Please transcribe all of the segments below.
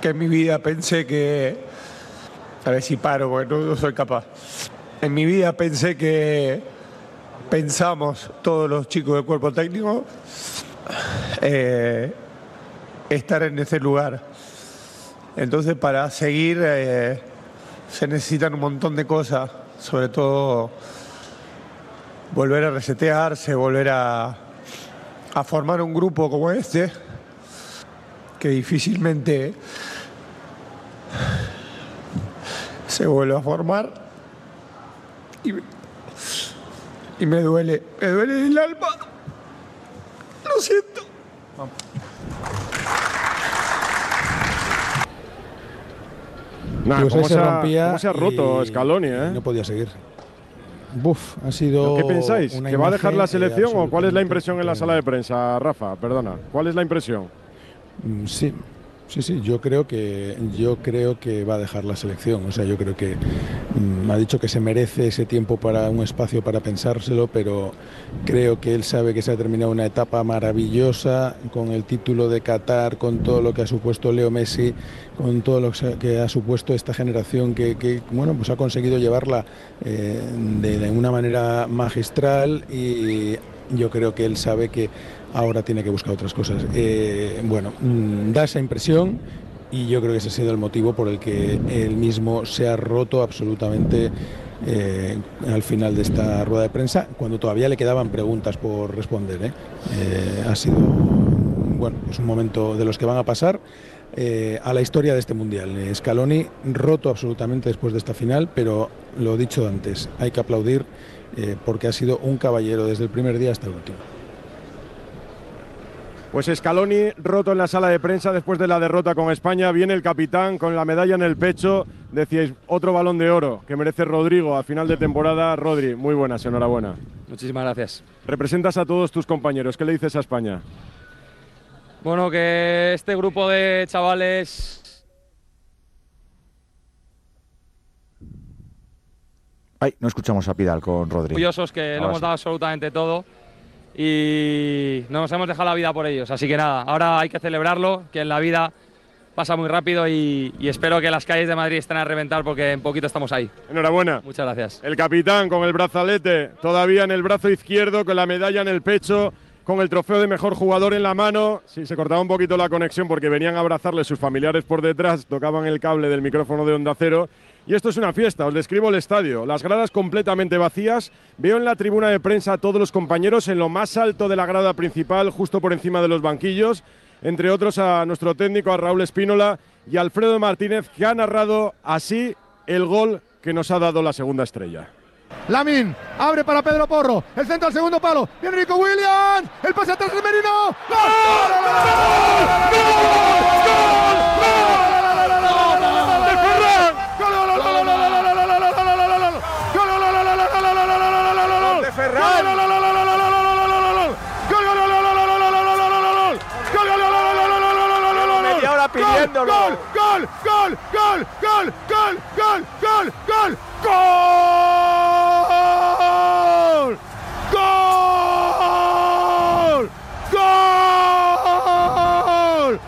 que en mi vida pensé que... A ver si paro, porque no soy capaz. En mi vida pensamos todos los chicos del cuerpo técnico estar en ese lugar. Entonces, para seguir se necesitan un montón de cosas, sobre todo volver a resetearse, volver a formar un grupo como este, que difícilmente se vuelve a formar. Y me duele el alma. Lo siento. Vamos. Nah, Pues ¿cómo se rompía cómo se ha roto Scaloni, eh? No podía seguir. Buf, ha sido. ¿Qué pensáis? una ¿Que va a dejar la imagen, selección o cuál es la absolutamente impresión en la sala de prensa, Rafa? Perdona. ¿Cuál es la impresión? Sí. Yo creo que va a dejar la selección. O sea, yo creo que ha dicho que se merece ese tiempo para un espacio para pensárselo, pero creo que él sabe que se ha terminado una etapa maravillosa con el título de Qatar, con todo lo que ha supuesto Leo Messi, con todo lo que ha supuesto esta generación que bueno, pues ha conseguido llevarla de una manera magistral, y yo creo que él sabe que ahora tiene que buscar otras cosas. Da esa impresión, y yo creo que ese ha sido el motivo por el que él mismo se ha roto absolutamente al final de esta rueda de prensa, cuando todavía le quedaban preguntas por responder. Ha sido es un momento de los que van a pasar a la historia de este Mundial. Scaloni roto absolutamente después de esta final, pero lo dicho antes, hay que aplaudir porque ha sido un caballero desde el primer día hasta el último. Pues Scaloni roto en la sala de prensa después de la derrota con España. Viene el capitán con la medalla en el pecho. Decíais, otro Balón de Oro que merece Rodrigo a final de temporada. Rodri, muy buenas, enhorabuena. Muchísimas gracias. Representas a todos tus compañeros. ¿Qué le dices a España? Bueno, que este grupo de chavales... Ay, no escuchamos a Pidal con Rodri. Orgullosos, que lo hemos dado absolutamente todo y no nos hemos dejado la vida por ellos. Así que nada, ahora hay que celebrarlo, que en la vida pasa muy rápido y espero que las calles de Madrid estén a reventar porque en poquito estamos ahí. Enhorabuena. Muchas gracias. El capitán con el brazalete todavía en el brazo izquierdo, con la medalla en el pecho, con el trofeo de mejor jugador en la mano. Sí, se cortaba un poquito la conexión porque venían a abrazarle sus familiares por detrás, tocaban el cable del micrófono de Onda Cero. Y esto es una fiesta, os describo el estadio. Las gradas completamente vacías. Veo en la tribuna de prensa a todos los compañeros en lo más alto de la grada principal, justo por encima de los banquillos. Entre otros a nuestro técnico, a Raúl Espínola y a Alfredo Martínez, que ha narrado así el gol que nos ha dado la segunda estrella. Lamine abre para Pedro Porro, el centro al segundo palo, viene Nico Williams, el pase atrás de Merino. Pidiéndolo. ¡Gol! ¡Gol! ¡Gol! ¡Gol! ¡Gol! ¡Gol! ¡Gol! ¡Gol! ¡Gol! ¡Gol! ¡Gol!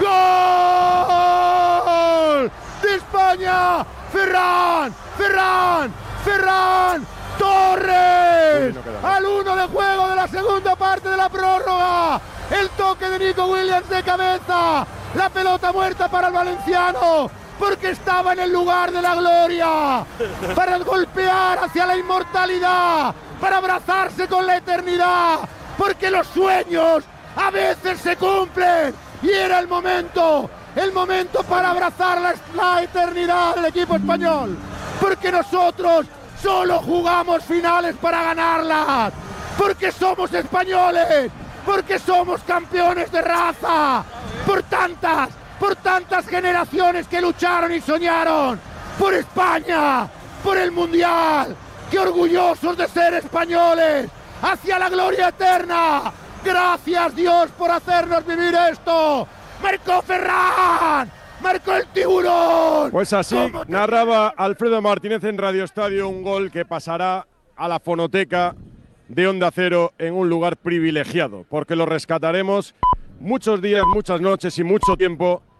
¡Gol! ¡De España! ¡Ferran! ¡Ferran! ¡Ferran! ¡Torres! Al 1 de juego de la segunda parte de la prórroga. El toque de Nico Williams de cabeza. La pelota muerta para el valenciano, porque estaba en el lugar de la gloria, para golpear hacia la inmortalidad, para abrazarse con la eternidad, porque los sueños a veces se cumplen, y era el momento para abrazar la eternidad del equipo español, porque nosotros solo jugamos finales para ganarlas, porque somos españoles, porque somos campeones de raza, por tantas generaciones que lucharon y soñaron por España, por el Mundial. ¡Qué orgullosos de ser españoles! ¡Hacia la gloria eterna! ¡Gracias, Dios, por hacernos vivir esto! ¡Marcó Ferran! ¡Marcó el tiburón! Pues así narraba Alfredo Martínez en Radio Estadio un gol que pasará a la fonoteca de Onda Cero en un lugar privilegiado, porque lo rescataremos muchos días, muchas noches y mucho tiempo